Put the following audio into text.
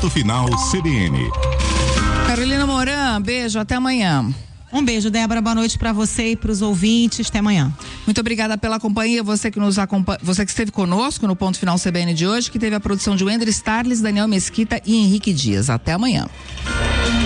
Ponto Final CBN. Carolina Moran, beijo, até amanhã. Um beijo, Débora, boa noite para você e para os ouvintes, até amanhã. Muito obrigada pela companhia, você que nos acompanha, você que esteve conosco no Ponto Final CBN de hoje, que teve a produção de Wender Starles, Daniel Mesquita e Henrique Dias. Até amanhã.